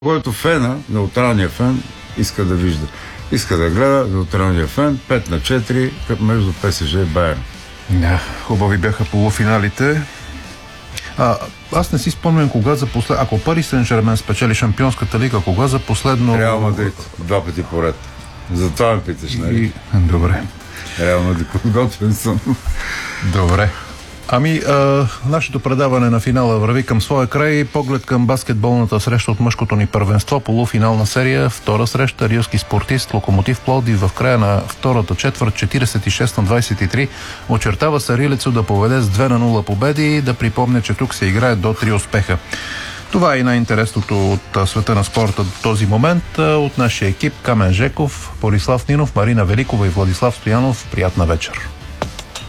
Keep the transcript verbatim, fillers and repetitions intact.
който фена, неутралният фен, иска да вижда. Иска да гледа неутралния фен, пет на четири между ПСЖ и Байерн. Да, хубави бяха полуфиналите. А, аз не си спомням кога за послед... Ако Пари Сен-Жермен спечели Шампионската лига, кога за последно... Реал Мадрид, два пъти поред. Затова ме питаш, нали? И... Добре. Реал Мадрид, подготвен съм. Добре. Ами, а, нашето предаване на финала върви към своя край. Поглед към баскетболната среща от мъжкото ни първенство, полуфинална серия, втора среща, рилски спортист Локомотив Пловдив в края на втората четвърт, четиридесет и шест на двадесет и три. Очертава се Рилецо да поведе с две на нула победи и да припомня, че тук се играе до три успеха. Това е и най-интересното от света на спорта до този момент. От нашия екип Камен Жеков, Борислав Нинов, Марина Великова и Владислав Стоянов. Приятна вечер!